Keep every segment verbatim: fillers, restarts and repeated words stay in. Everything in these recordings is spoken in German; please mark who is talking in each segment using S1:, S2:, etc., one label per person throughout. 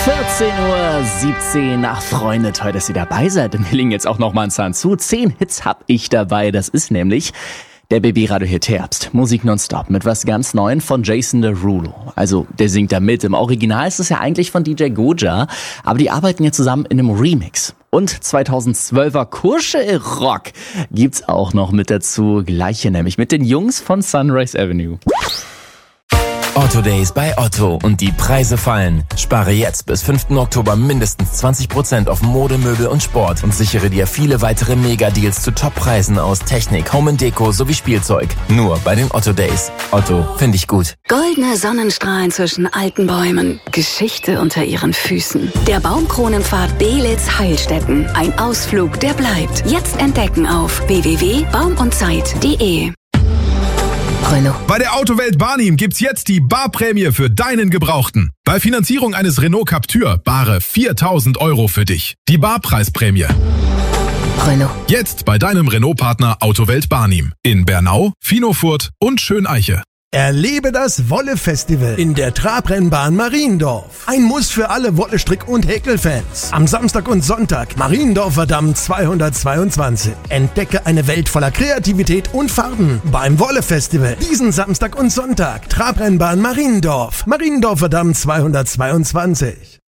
S1: vierzehn Uhr siebzehn. Ach Freunde, toll, dass ihr dabei seid. Mir liegen jetzt auch noch mal ein Zahn zu. Zehn Hits hab ich dabei. Das ist nämlich der B B-Radio-Hit Herbst. Musik nonstop mit was ganz Neuem von Jason Derulo. Also, der singt da mit. Im Original ist es ja eigentlich von D J Goja. Aber die arbeiten ja zusammen in einem Remix. Und zweitausendzwölfer Kuschel Rock gibt's auch noch mit dazu. Gleiche nämlich mit den Jungs von Sunrise Avenue.
S2: Otto Days bei Otto und die Preise fallen. Spare jetzt bis fünften Oktober mindestens zwanzig Prozent auf Mode, Möbel und Sport und sichere dir viele weitere Mega-Deals zu Top-Preisen aus Technik, Home and Deko sowie Spielzeug. Nur bei den Otto Days. Otto, finde ich gut.
S3: Goldene Sonnenstrahlen zwischen alten Bäumen. Geschichte unter ihren Füßen. Der Baumkronenpfad Belitz-Heilstätten. Ein Ausflug, der bleibt. Jetzt entdecken auf w w w punkt baum und zeit punkt de.
S4: Renault. Bei der Autowelt Barnim gibt's jetzt die Barprämie für deinen Gebrauchten. Bei Finanzierung eines Renault Captur bare viertausend Euro für dich. Die Barpreisprämie.
S3: Renault.
S4: Jetzt bei deinem Renault-Partner Autowelt Barnim. In Bernau, Finofurt und Schöneiche.
S5: Erlebe das Wolle-Festival in der Trabrennbahn Mariendorf. Ein Muss für alle Wolle-Strick- und Häkelfans. Am Samstag und Sonntag Mariendorfer Damm zweihundertzweiundzwanzig. Entdecke eine Welt voller Kreativität und Farben beim Wolle-Festival. Diesen Samstag und Sonntag Trabrennbahn Mariendorf. Mariendorfer Damm zweihundertzweiundzwanzig.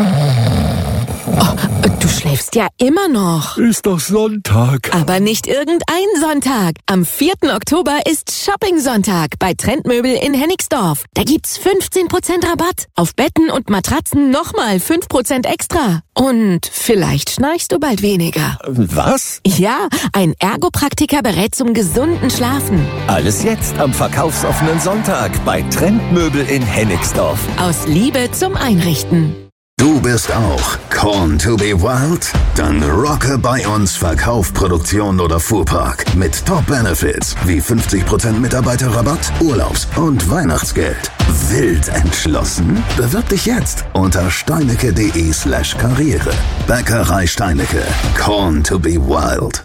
S6: Oh, du schläfst ja immer noch.
S7: Ist doch Sonntag.
S6: Aber nicht irgendein Sonntag. Am vierten Oktober ist Shopping-Sonntag bei Trendmöbel in Hennigsdorf. Da gibt's fünfzehn Prozent Rabatt. Auf Betten und Matratzen nochmal fünf Prozent extra. Und vielleicht schnarchst du bald weniger.
S7: Was?
S6: Ja, ein Ergopraktiker berät zum gesunden Schlafen.
S7: Alles jetzt am verkaufsoffenen Sonntag bei Trendmöbel in Hennigsdorf.
S6: Aus Liebe zum Einrichten.
S8: Du bist auch Corn to be Wild? Dann rocke bei uns Verkauf, Produktion oder Fuhrpark mit Top-Benefits wie fünfzig Prozent Mitarbeiterrabatt, Urlaubs- und Weihnachtsgeld. Wild entschlossen? Bewirb dich jetzt unter steinecke.de slash Karriere. Bäckerei Steinecke. Corn to be Wild.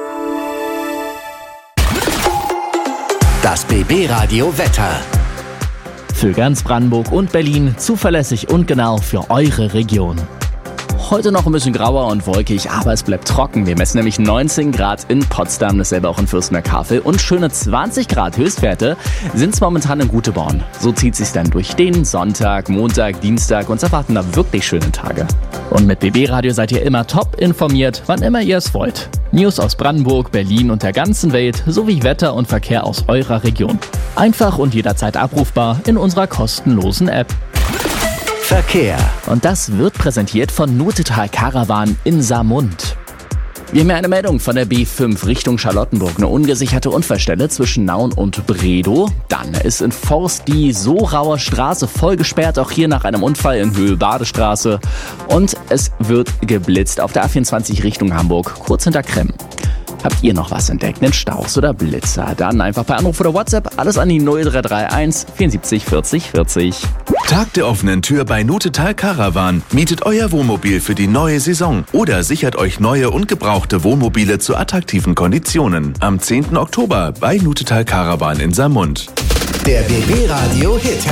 S2: Das B B-Radio Wetter.
S1: Für ganz Brandenburg und Berlin zuverlässig und genau für eure Region. Heute noch ein bisschen grauer und wolkig, aber es bleibt trocken. Wir messen nämlich neunzehn Grad in Potsdam, dasselbe auch in Fürstenberg-Havel und schöne zwanzig Grad Höchstwerte sind es momentan in Guteborn. So zieht sich's dann durch den Sonntag, Montag, Dienstag und es erwarten da wirklich schöne Tage. Und mit B B-Radio seid ihr immer top informiert, wann immer ihr es wollt. News aus Brandenburg, Berlin und der ganzen Welt sowie Wetter und Verkehr aus eurer Region. Einfach und jederzeit abrufbar in unserer kostenlosen App.
S2: Verkehr.
S1: Und das wird präsentiert von Nutetal Caravan in Saarmund. Wir haben ja eine Meldung von der B fünf Richtung Charlottenburg. Eine ungesicherte Unfallstelle zwischen Nauen und Bredow. Dann ist in Forst die Sorauer Straße voll gesperrt, auch hier nach einem Unfall in Höhe Badestraße. Und es wird geblitzt auf der A vierundzwanzig Richtung Hamburg, kurz hinter Kremm. Habt ihr noch was entdeckt? Einen Staus oder Blitzer? Dann einfach per Anruf oder WhatsApp alles an die null drei drei eins vierundsiebzig vierzig vierzig.
S9: Tag der offenen Tür bei Nutetal Caravan. Mietet euer Wohnmobil für die neue Saison oder sichert euch neue und gebrauchte Wohnmobile zu attraktiven Konditionen. Am zehnten Oktober bei Nutetal Caravan in Saarmund.
S2: Der B B-Radio Hit